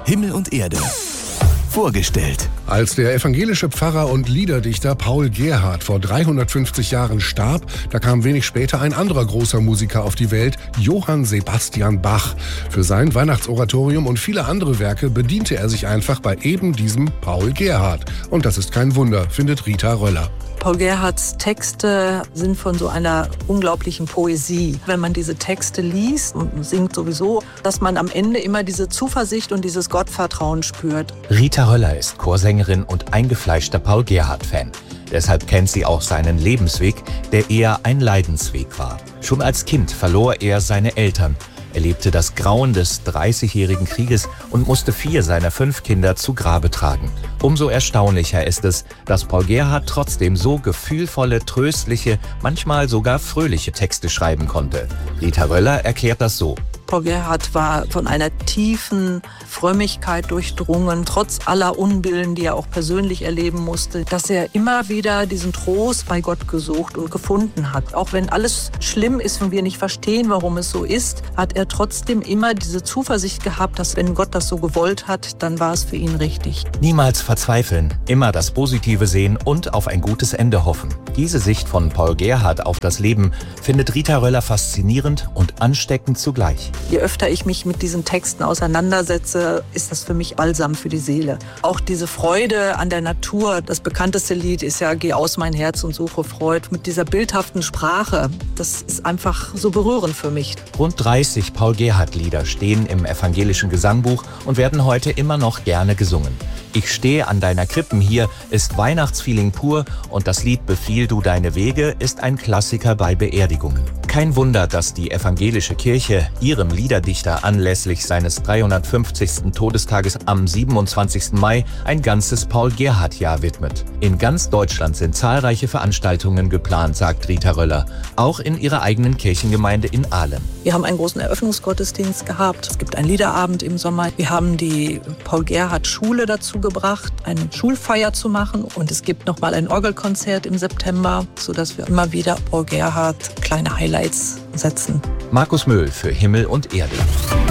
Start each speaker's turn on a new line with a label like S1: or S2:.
S1: Himmel und Erde. Vorgestellt.
S2: Als der evangelische Pfarrer und Liederdichter Paul Gerhardt vor 350 Jahren starb, da kam wenig später ein anderer großer Musiker auf die Welt, Johann Sebastian Bach. Für sein Weihnachtsoratorium und viele andere Werke bediente er sich einfach bei eben diesem Paul Gerhardt. Und das ist kein Wunder, findet Rita Röller.
S3: Paul Gerhardts Texte sind von so einer unglaublichen Poesie. Wenn man diese Texte liest und singt sowieso, dass man am Ende immer diese Zuversicht und dieses Gottvertrauen spürt.
S4: Rita Röller ist Chorsängerin und eingefleischter Paul Gerhardt-Fan. Deshalb kennt sie auch seinen Lebensweg, der eher ein Leidensweg war. Schon als Kind verlor er seine Eltern, erlebte das Grauen des 30-jährigen Krieges und musste 4 seiner 5 Kinder zu Grabe tragen. Umso erstaunlicher ist es, dass Paul Gerhardt trotzdem so gefühlvolle, tröstliche, manchmal sogar fröhliche Texte schreiben konnte. Rita Röller erklärt das so.
S3: Paul Gerhardt war von einer tiefen Frömmigkeit durchdrungen, trotz aller Unbillen, die er auch persönlich erleben musste, dass er immer wieder diesen Trost bei Gott gesucht und gefunden hat. Auch wenn alles schlimm ist und wir nicht verstehen, warum es so ist, hat er trotzdem immer diese Zuversicht gehabt, dass wenn Gott das so gewollt hat, dann war es für ihn richtig.
S4: Niemals verzweifeln, immer das Positive sehen und auf ein gutes Ende hoffen. Diese Sicht von Paul Gerhardt auf das Leben findet Rita Röller faszinierend und ansteckend zugleich.
S3: Je öfter ich mich mit diesen Texten auseinandersetze, ist das für mich Balsam für die Seele. Auch diese Freude an der Natur, das bekannteste Lied ist ja Geh aus mein Herz und suche Freud, mit dieser bildhaften Sprache, das ist einfach so berührend für mich.
S4: Rund 30 Paul Gerhardt-Lieder stehen im evangelischen Gesangbuch und werden heute immer noch gerne gesungen. Ich stehe an deiner Krippen hier ist Weihnachtsfeeling pur und das Lied Befiehl du deine Wege ist ein Klassiker bei Beerdigungen. Kein Wunder, dass die evangelische Kirche ihrem Liederdichter anlässlich seines 350. Todestages am 27. Mai ein ganzes Paul-Gerhardt-Jahr widmet. In ganz Deutschland sind zahlreiche Veranstaltungen geplant, sagt Rita Röller, auch in ihrer eigenen Kirchengemeinde in Aalen.
S3: Wir haben einen großen Eröffnungsgottesdienst gehabt. Es gibt einen Liederabend im Sommer. Wir haben die Paul-Gerhardt-Schule dazu gebracht, eine Schulfeier zu machen. Und es gibt nochmal ein Orgelkonzert im September, sodass wir immer wieder Paul Gerhardt kleine Highlights setzen.
S4: Markus Möhl für Himmel und Erde.